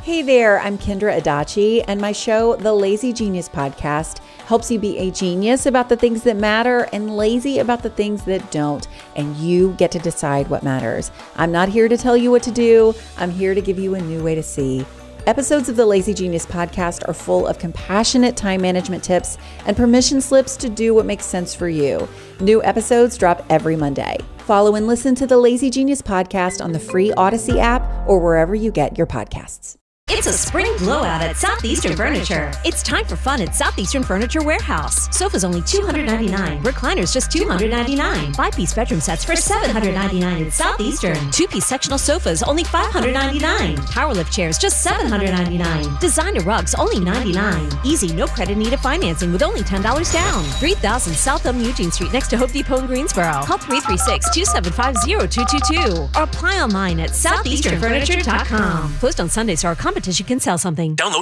Hey there, I'm Kendra Adachi, and my show, The Lazy Genius Podcast, helps you be a genius about the things that matter and lazy about the things that don't, and you get to decide what matters. I'm not here to tell you what to do. I'm here to give you a new way to see. Episodes of the Lazy Genius Podcast are full of compassionate time management tips and permission slips to do what makes sense for you. New episodes drop every Monday. Follow and listen to the Lazy Genius Podcast on the free Odyssey app or wherever you get your podcasts. It's a spring blowout at Southeastern Furniture. It's time for fun at Southeastern Furniture Warehouse. Sofas only $299. Recliners just $299. 5-piece bedroom sets for $799 at Southeastern. 2-piece sectional sofas only $599. Power lift chairs just $799. Designer rugs only $99. Easy, no credit needed financing with only $10 down. 3000 South Eugene Street next to Hope Depot in Greensboro. Call 336-275-0222 or apply online at southeasternfurniture.com. Closed on Sundays, so our competition can sell something. Download